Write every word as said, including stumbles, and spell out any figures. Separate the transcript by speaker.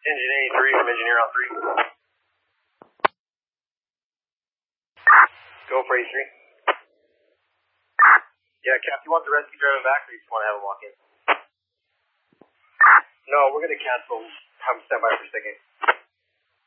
Speaker 1: Engine eighty-three from engineer on three. Go for eighty-three. Yeah, Cap, you want the rescue driver back, or you just want to have him walk in? No, we're going to cancel. Have him stand by for a second.